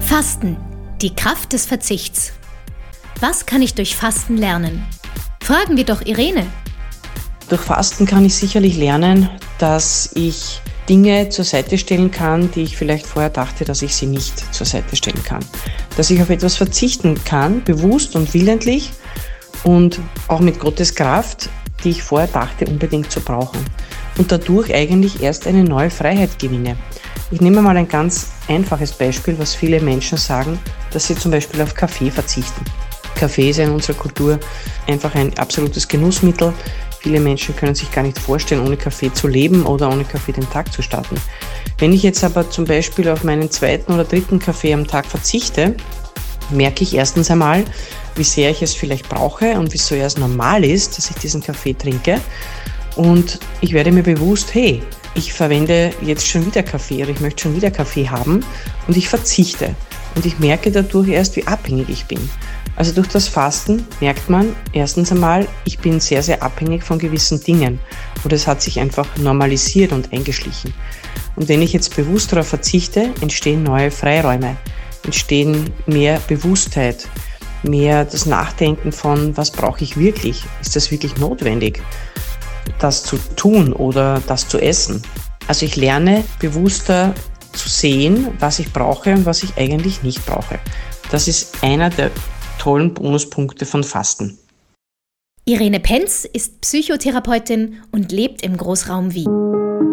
Fasten, die Kraft des Verzichts. Was kann ich durch Fasten lernen? Fragen wir doch Irene. Durch Fasten kann ich sicherlich lernen, dass ich Dinge zur Seite stellen kann, die ich vielleicht vorher dachte, dass ich sie nicht zur Seite stellen kann. Dass ich auf etwas verzichten kann, bewusst und willentlich und auch mit Gottes Kraft, die ich vorher dachte, unbedingt zu brauchen. Und dadurch eigentlich erst eine neue Freiheit gewinne. Ich nehme mal ein ganz einfaches Beispiel, was viele Menschen sagen, dass sie zum Beispiel auf Kaffee verzichten. Kaffee ist ja in unserer Kultur einfach ein absolutes Genussmittel. Viele Menschen können sich gar nicht vorstellen, ohne Kaffee zu leben oder ohne Kaffee den Tag zu starten. Wenn ich jetzt aber zum Beispiel auf meinen 2. oder 3. Kaffee am Tag verzichte, merke ich erstens einmal, wie sehr ich es vielleicht brauche und wieso es normal ist, dass ich diesen Kaffee trinke. Und ich werde mir bewusst, hey, ich verwende jetzt schon wieder Kaffee oder ich möchte schon wieder Kaffee haben und ich verzichte. Und ich merke dadurch erst, wie abhängig ich bin. Also durch das Fasten merkt man erstens einmal, ich bin sehr, sehr abhängig von gewissen Dingen. Oder es hat sich einfach normalisiert und eingeschlichen. Und wenn ich jetzt bewusst darauf verzichte, entstehen neue Freiräume, entstehen mehr Bewusstheit, mehr das Nachdenken von, was brauche ich wirklich? Ist das wirklich notwendig, das zu tun oder das zu essen? Also ich lerne bewusster zu sehen, was ich brauche und was ich eigentlich nicht brauche. Das ist einer der tollen Bonuspunkte von Fasten. Irene Penz ist Psychotherapeutin und lebt im Großraum Wien.